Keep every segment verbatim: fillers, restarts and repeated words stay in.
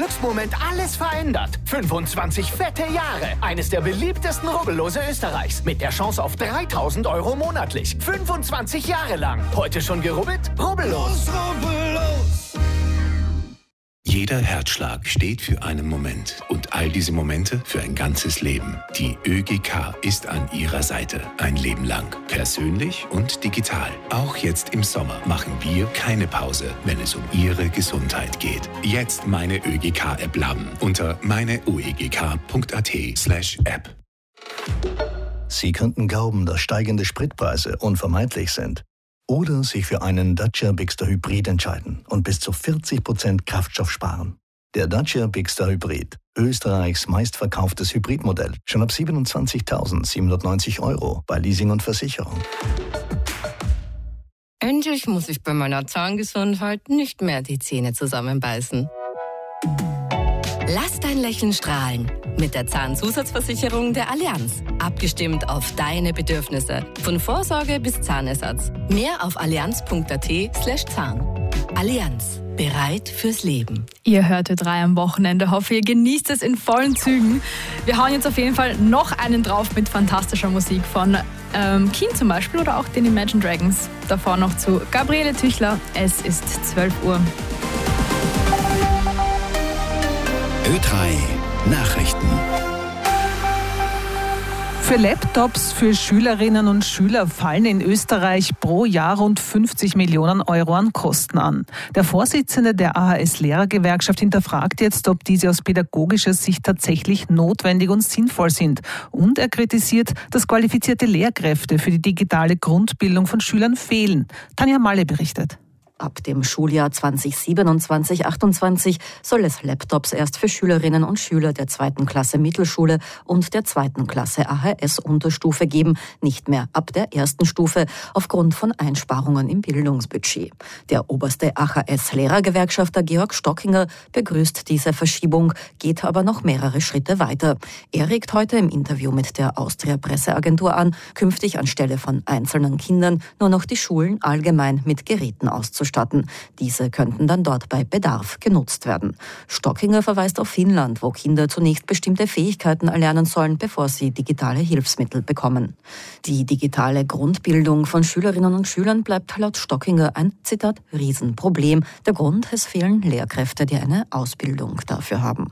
Glücksmoment alles verändert. fünfundzwanzig fette Jahre. Eines der beliebtesten Rubbellose Österreichs. Mit der Chance auf dreitausend Euro monatlich. fünfundzwanzig Jahre lang. Heute schon gerubbelt? Rubbellos. Rubbellos. Jeder Herzschlag steht für einen Moment und all diese Momente für ein ganzes Leben. Die ÖGK ist an Ihrer Seite. Ein Leben lang. Persönlich und digital. Auch jetzt im Sommer machen wir keine Pause, wenn es um Ihre Gesundheit geht. Jetzt meine ÖGK-App laden unter meineuegk.at slash app. Sie könnten glauben, dass steigende Spritpreise unvermeidlich sind. Oder sich für einen Dacia Bigster Hybrid entscheiden und bis zu vierzig Prozent Kraftstoff sparen. Der Dacia Bigster Hybrid, Österreichs meistverkauftes Hybridmodell, schon ab siebenundzwanzigtausendsiebenhundertneunzig Euro bei Leasing und Versicherung. Endlich muss ich bei meiner Zahngesundheit nicht mehr die Zähne zusammenbeißen. Lass dein Lächeln strahlen mit der Zahnzusatzversicherung der Allianz. Abgestimmt auf deine Bedürfnisse. Von Vorsorge bis Zahnersatz. Mehr auf allianz.at slash Zahn. Allianz. Bereit fürs Leben. Ihr hörtet drei am Wochenende. Hoffe, ihr genießt es in vollen Zügen. Wir hauen jetzt auf jeden Fall noch einen drauf mit fantastischer Musik von ähm, Keen zum Beispiel oder auch den Imagine Dragons. Davor noch zu Gabriele Tüchler. Es ist zwölf Uhr. Ö drei Nachrichten. Für Laptops für Schülerinnen und Schüler fallen in Österreich pro Jahr rund fünfzig Millionen Euro an Kosten an. Der Vorsitzende der A H S-Lehrergewerkschaft hinterfragt jetzt, ob diese aus pädagogischer Sicht tatsächlich notwendig und sinnvoll sind. Und er kritisiert, dass qualifizierte Lehrkräfte für die digitale Grundbildung von Schülern fehlen. Tanja Malle berichtet. Ab dem Schuljahr zwanzig siebenundzwanzig achtundzwanzig soll es Laptops erst für Schülerinnen und Schüler der zweiten Klasse Mittelschule und der zweiten Klasse A H S-Unterstufe geben, nicht mehr ab der ersten Stufe aufgrund von Einsparungen im Bildungsbudget. Der oberste A H S-Lehrergewerkschafter Georg Stockinger begrüßt diese Verschiebung, geht aber noch mehrere Schritte weiter. Er regt heute im Interview mit der Austria-Presseagentur an, künftig anstelle von einzelnen Kindern nur noch die Schulen allgemein mit Geräten auszustatten. Diese könnten dann dort bei Bedarf genutzt werden. Stockinger verweist auf Finnland, wo Kinder zunächst bestimmte Fähigkeiten erlernen sollen, bevor sie digitale Hilfsmittel bekommen. Die digitale Grundbildung von Schülerinnen und Schülern bleibt laut Stockinger ein, Zitat, Riesenproblem. Der Grund, es fehlen Lehrkräfte, die eine Ausbildung dafür haben.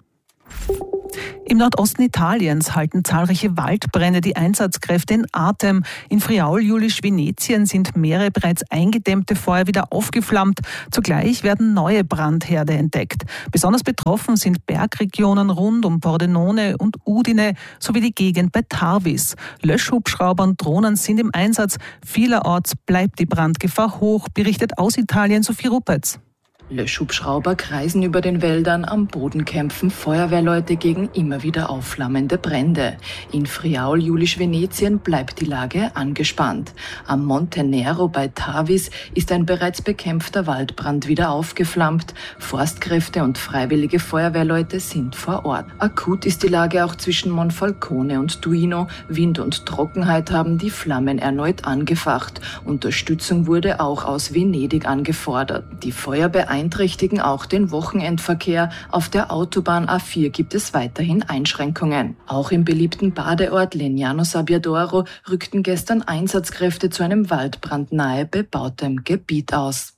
Im Nordosten Italiens halten zahlreiche Waldbrände die Einsatzkräfte in Atem. In Friaul-Julisch-Venetien sind mehrere bereits eingedämmte Feuer wieder aufgeflammt. Zugleich werden neue Brandherde entdeckt. Besonders betroffen sind Bergregionen rund um Pordenone und Udine sowie die Gegend bei Tarvis. Löschhubschrauber und Drohnen sind im Einsatz. Vielerorts bleibt die Brandgefahr hoch, berichtet aus Italien Sophie Ruppetz. Löschhubschrauber kreisen über den Wäldern, am Boden kämpfen Feuerwehrleute gegen immer wieder aufflammende Brände. In Friaul-Julisch-Venetien bleibt die Lage angespannt. Am Monte Nero bei Tarvis ist ein bereits bekämpfter Waldbrand wieder aufgeflammt. Forstkräfte und freiwillige Feuerwehrleute sind vor Ort. Akut ist die Lage auch zwischen Monfalcone und Duino. Wind und Trockenheit haben die Flammen erneut angefacht. Unterstützung wurde auch aus Venedig angefordert. Die Feuerwehr beeinträchtigen auch den Wochenendverkehr. Auf der Autobahn A vier gibt es weiterhin Einschränkungen. Auch im beliebten Badeort Legnano Sabbiadoro rückten gestern Einsatzkräfte zu einem Waldbrand nahe bebautem Gebiet aus.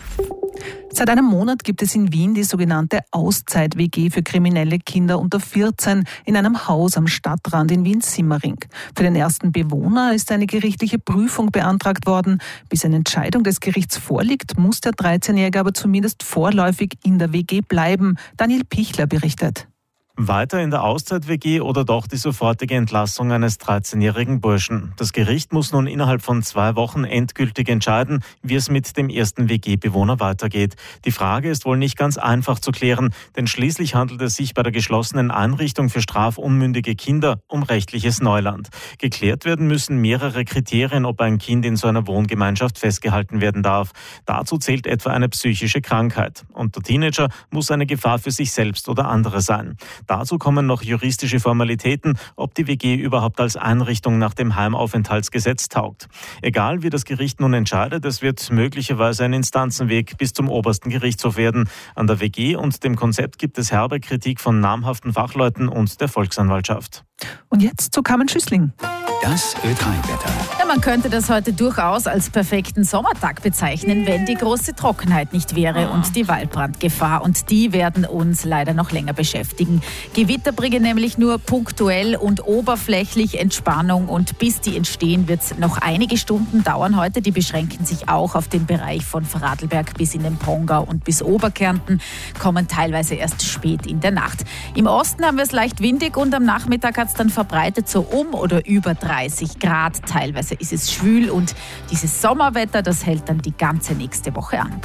Seit einem Monat gibt es in Wien die sogenannte Auszeit-W G für kriminelle Kinder unter vierzehn in einem Haus am Stadtrand in Wien-Simmering. Für den ersten Bewohner ist eine gerichtliche Prüfung beantragt worden. Bis eine Entscheidung des Gerichts vorliegt, muss der dreizehnjährige aber zumindest vorläufig in der W G bleiben. Daniel Pichler berichtet. Weiter in der Auszeit-W G oder doch die sofortige Entlassung eines dreizehnjährigen Burschen. Das Gericht muss nun innerhalb von zwei Wochen endgültig entscheiden, wie es mit dem ersten W G-Bewohner weitergeht. Die Frage ist wohl nicht ganz einfach zu klären, denn schließlich handelt es sich bei der geschlossenen Einrichtung für strafunmündige Kinder um rechtliches Neuland. Geklärt werden müssen mehrere Kriterien, ob ein Kind in so einer Wohngemeinschaft festgehalten werden darf. Dazu zählt etwa eine psychische Krankheit. Und der Teenager muss eine Gefahr für sich selbst oder andere sein. Dazu kommen noch juristische Formalitäten, ob die W G überhaupt als Einrichtung nach dem Heimaufenthaltsgesetz taugt. Egal wie das Gericht nun entscheidet, es wird möglicherweise ein Instanzenweg bis zum obersten Gerichtshof werden. An der W G und dem Konzept gibt es herbe Kritik von namhaften Fachleuten und der Volksanwaltschaft. Und jetzt zu Carmen Schüssling. Das Ö drei Wetter. Ja, man könnte das heute durchaus als perfekten Sommertag bezeichnen, wenn die große Trockenheit nicht wäre und die Waldbrandgefahr. Und die werden uns leider noch länger beschäftigen. Gewitter bringen nämlich nur punktuell und oberflächlich Entspannung. Und bis die entstehen, wird es noch einige Stunden dauern heute. Die beschränken sich auch auf den Bereich von Vorarlberg bis in den Pongau und bis Oberkärnten, kommen teilweise erst spät in der Nacht. Im Osten haben wir es leicht windig und am Nachmittag hat es dann verbreitet so um oder über dreißig Grad. Teilweise ist es schwül und dieses Sommerwetter, das hält dann die ganze nächste Woche an.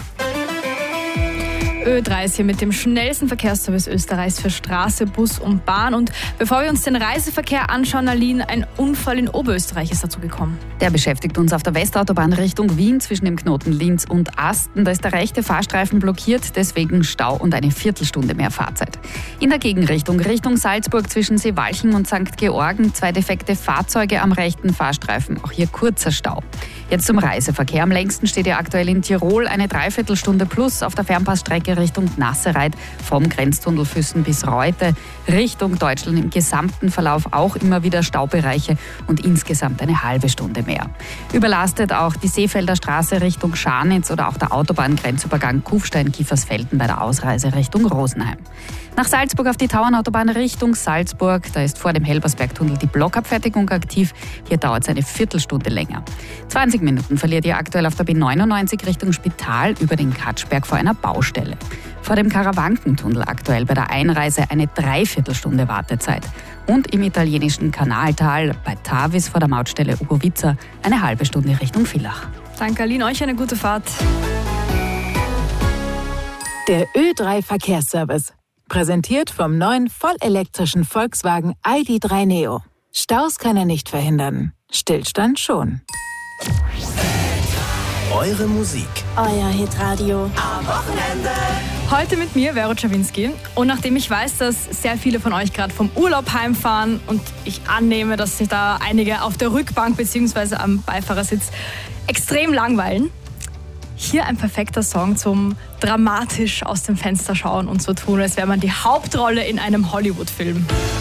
Ö drei ist hier mit dem schnellsten Verkehrsservice Österreichs für Straße, Bus und Bahn. Und bevor wir uns den Reiseverkehr anschauen, Aline, ein Unfall in Oberösterreich ist dazu gekommen. Der beschäftigt uns auf der Westautobahn Richtung Wien zwischen dem Knoten Linz und Asten. Da ist der rechte Fahrstreifen blockiert, deswegen Stau und eine Viertelstunde mehr Fahrzeit. In der Gegenrichtung Richtung Salzburg zwischen Seewalchen und Sankt Georgen zwei defekte Fahrzeuge am rechten Fahrstreifen. Auch hier kurzer Stau. Jetzt zum Reiseverkehr. Am längsten steht ja aktuell in Tirol eine Dreiviertelstunde plus auf der Fernpassstrecke Richtung Nassereit vom Grenztunnel Füssen bis Reute. Richtung Deutschland im gesamten Verlauf auch immer wieder Staubereiche und insgesamt eine halbe Stunde mehr. Überlastet auch die Seefelder Straße Richtung Scharnitz oder auch der Autobahngrenzübergang Kufstein-Kiefersfelden bei der Ausreise Richtung Rosenheim. Nach Salzburg auf die Tauernautobahn Richtung Salzburg. Da ist vor dem Helbersbergtunnel die Blockabfertigung aktiv. Hier dauert es eine Viertelstunde länger. zwanzig Minuten verliert ihr aktuell auf der B neunundneunzig Richtung Spital über den Katschberg vor einer Baustelle. Vor dem Karawankentunnel aktuell bei der Einreise eine Dreiviertelstunde Wartezeit. Und im italienischen Kanaltal bei Tavis vor der Mautstelle Ugovica eine halbe Stunde Richtung Villach. Danke, Aline. Euch eine gute Fahrt. Der Ö drei Verkehrsservice. Präsentiert vom neuen vollelektrischen Volkswagen I D drei Neo. Staus kann er nicht verhindern. Stillstand schon. Eure Musik. Euer Hitradio. Am Wochenende. Heute mit mir, Vero Czawinski. Und nachdem ich weiß, dass sehr viele von euch gerade vom Urlaub heimfahren und ich annehme, dass sich da einige auf der Rückbank bzw. am Beifahrersitz extrem langweilen, hier ein perfekter Song zum dramatisch aus dem Fenster schauen und so tun, als wäre man die Hauptrolle in einem Hollywood-Film.